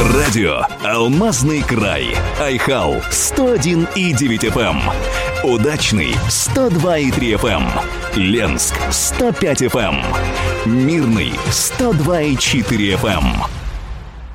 Радио «Алмазный край». Айхал 101,9 FM. Удачный 102,3 FM. Ленск 105 FM. Мирный 102,4 FM.